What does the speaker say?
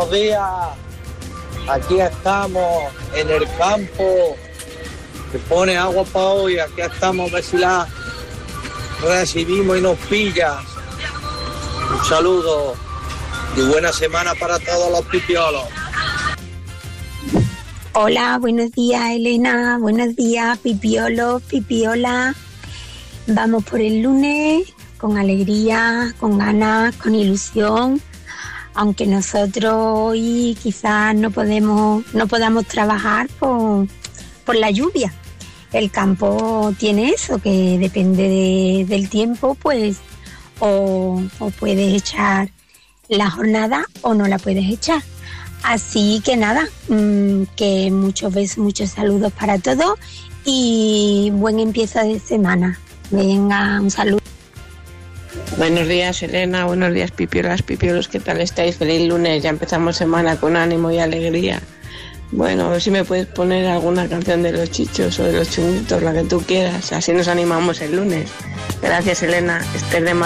buenos días. Aquí estamos en el campo, que pone agua para hoy. Aquí estamos a ver si la recibimos y nos pilla. Un saludo y buena semana para todos los pipiolos. Hola, buenos días Elena, buenos días pipiolo, pipiola. Vamos por el lunes con alegría, con ganas, con ilusión, aunque nosotros hoy quizás no podamos trabajar por la lluvia. El campo tiene eso, que depende del tiempo, pues o puedes echar la jornada o no la puedes echar. Así que nada, que muchos besos, muchos saludos para todos y buen empiezo de semana. Venga, un saludo. Buenos días Elena, buenos días pipiolas, pipiolos, ¿qué tal estáis? Feliz lunes, ya empezamos semana con ánimo y alegría. Bueno, a ver si me puedes poner alguna canción de los Chichos o de los Chunguitos, la que tú quieras, así nos animamos el lunes. Gracias Elena, Esther de